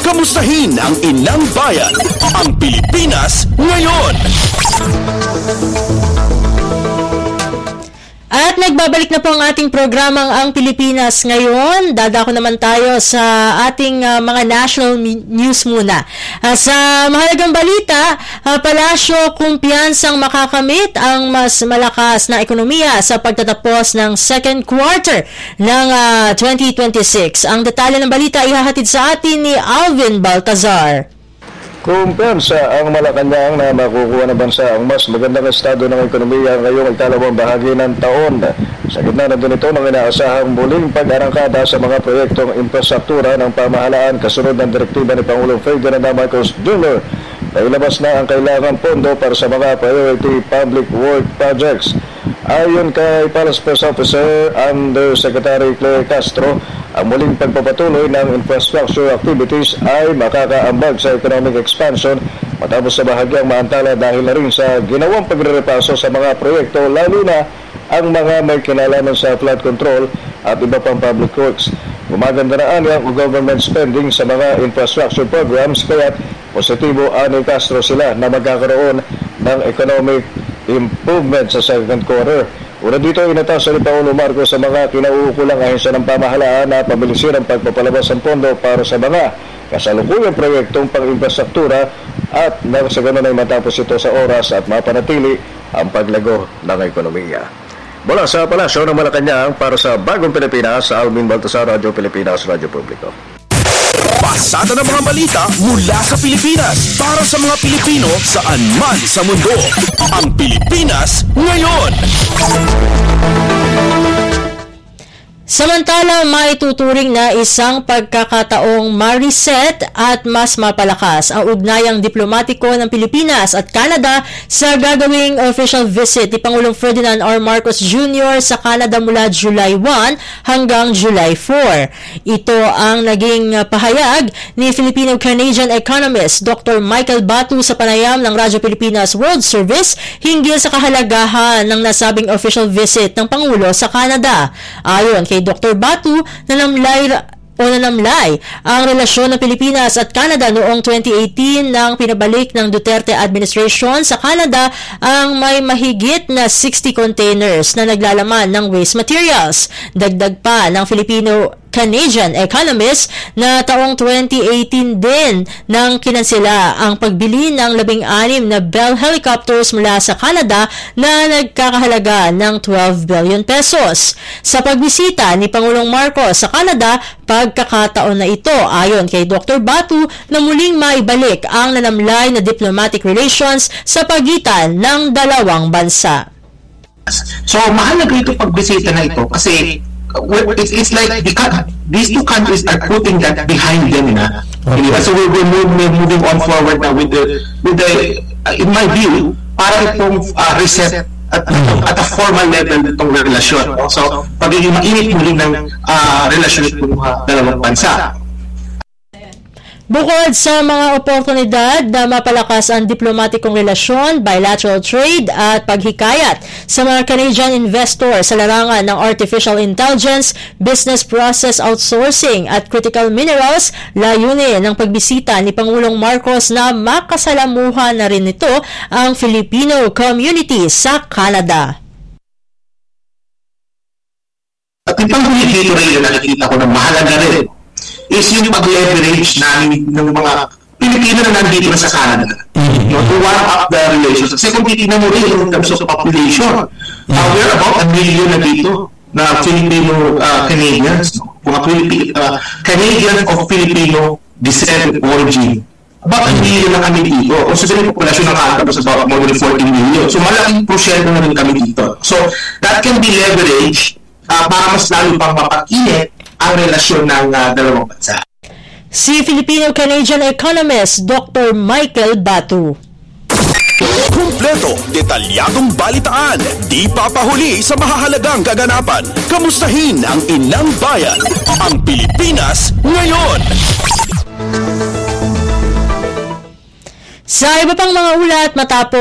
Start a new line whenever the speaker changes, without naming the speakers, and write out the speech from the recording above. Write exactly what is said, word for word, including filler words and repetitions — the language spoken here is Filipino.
Kamustahin ang inang bayan, ang Pilipinas ngayon.
At nagbabalik na po ang ating programang Ang Pilipinas Ngayon. Dadako naman tayo sa ating uh, mga national mi- news muna. Uh, sa mahalagang balita, uh, Palasyo kumpiyansang makakamit ang mas malakas na ekonomiya sa pagtatapos ng second quarter ng uh, twenty twenty-six. Ang detalye ng balita ihahatid sa atin ni Alvin Baltazar.
Kumpiyansa ang Malacanang na makukuha ng bansa ang mas magandang estado ng ekonomiya ngayong ikalawang bahagi ng taon. Sa gitna na din ito ng inaasahang muling pag-arangkada sa mga proyektong infrastruktura ng pamahalaan kasunod ng direktiba ni Pangulong Ferdinand Marcos Junior na ilabas na ang kailangang pondo para sa mga priority public work projects. Ayon kay Palace Press Officer Undersecretary Claire Castro, ang muling pagpapatuloy ng infrastructure activities ay makakaambag sa economic expansion matapos sa bahagyang maantala dahil na rin sa ginawang pagrerepaso sa mga proyekto, lalo na ang mga may kinalaman sa flood control at iba pang public works. Gumaganda na ang government spending sa mga infrastructure programs, kaya positibo ani Castro sila na magkakaroon ng economic improvement sa second quarter. Una dito, inatasan ni Pangulo Marcos sa mga kinauukulang ahensya ng pamahalaan na pabilisin ang pagpapalabas ng pondo para sa mga kasalukuyang proyektong pang-infrastruktura at nang sa ganun ay matapos ito sa oras at mapanatili ang paglago ng ekonomiya. Mula sa Palasyo ng Malacanang para sa Bagong Pilipinas, sa Alvin Baltazar, Radyo Pilipinas, Radyo Publiko.
Pasada ng mga balita mula sa Pilipinas para sa mga Pilipino saan man sa mundo. Ang Pilipinas Ngayon.
Samantala, maituturing na isang pagkakataong ma-reset at mas mapalakas ang ugnayang diplomatiko ng Pilipinas at Canada sa gagawing official visit ni Pangulong Ferdinand R. Marcos Junior sa Canada mula July first hanggang July fourth. Ito ang naging pahayag ni Filipino-Canadian economist Doctor Michael Batu sa panayam ng Radyo Pilipinas World Service hinggil sa kahalagahan ng nasabing official visit ng Pangulo sa Canada. Ayon kay Doctor Batu, nanamlay o nanamlay ang relasyon ng Pilipinas at Canada noong twenty eighteen nang pinabalik ng Duterte administration sa Canada ang may mahigit na sixty containers na naglalaman ng waste materials. Dagdag pa ng Filipino Canadian economist na taong twenty eighteen din nang kinansela ang pagbili ng labing anim na Bell helicopters mula sa Canada na nagkakahalaga ng twelve billion pesos. Sa pagbisita ni Pangulong Marcos sa Canada, pagkakataon na ito ayon kay Doctor Batu na muling maibalik ang nanamlay na diplomatic relations sa pagitan ng dalawang bansa.
So mahalaga ito pagbisita na ito kasi It's, it's like the, these two countries are putting that behind them na. Okay. So we're, we're moving on forward now with the, with the uh, in my view, para itong uh, reset at, at a formal level itong relasyon. So pagiging mainit muli ng uh, relasyon itong uh, dalawang bansa.
Bukod sa mga oportunidad na mapalakas ang diplomatikong relasyon, bilateral trade at paghikayat sa mga Canadian investor sa larangan ng artificial intelligence, business process outsourcing at critical minerals, layunin ng pagbisita ni Pangulong Marcos na makasalamuhan na rin ito ang Filipino community sa Canada.
At itong communicator rin na nakikita ko na mahalaga rin is yung pag-leverage namin ng mga Pilipino na nandito na sa Canada. Mm-hmm. You know, to warm up the relations. Kasi kung titignan mo rin in terms of population, mm-hmm. uh, we're about a million na dito na Filipino uh, Canadians, mga Pilip- uh, Canadians of Filipino descent origin. About a million na kami dito. O sa yung populasyon ng Canada was about more than fourteen million. So malaking prosyento na rin kami dito. So that can be leveraged uh, para mas lalo pang mapakinit ang relasyon ng uh, dalawang bansa.
Si Filipino-Canadian economist Doctor Michael Batu.
Kumpleto, detalyadong balitaan, di papahuli sa mahahalagang kaganapan. Kamustahin ang inang bayan, ang Pilipinas Ngayon.
Sa iba pang mga ulat matapos